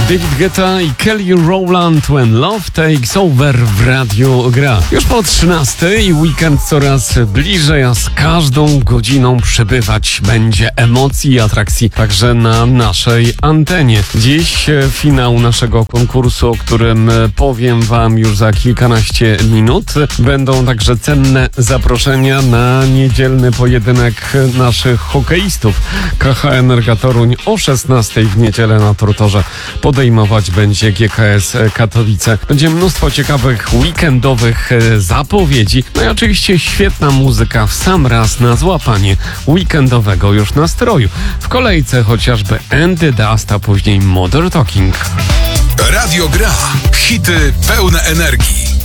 David Guetta i Kelly Rowland When Love Takes Over w Radiu Gra. Już po 13 i weekend coraz bliżej, a z każdą godziną przybywać będzie emocji i atrakcji także na naszej antenie. Dziś finał naszego konkursu, o którym powiem wam już za kilkanaście minut. Będą także cenne zaproszenia na niedzielny pojedynek naszych hokeistów. KH Energa Toruń o 16 w niedzielę na Tortorze podejmować będzie GKS Katowice. Będzie mnóstwo ciekawych weekendowych zapowiedzi. No i oczywiście świetna muzyka w sam raz na złapanie weekendowego już nastroju. W kolejce chociażby Andy Dust, a później Modern Talking. Radio Gra. Hity pełne energii.